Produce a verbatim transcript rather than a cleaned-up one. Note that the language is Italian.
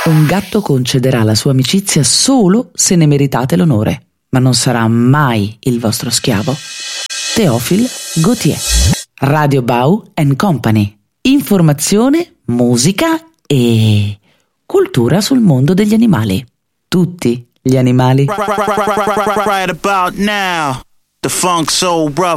Un gatto concederà la sua amicizia solo se ne meritate l'onore, ma non sarà mai il vostro schiavo. Théophile Gautier. Radio Bau and Company. Informazione, musica e cultura sul mondo degli animali. Tutti gli animali. Right about now, the Funk Soul Brothers.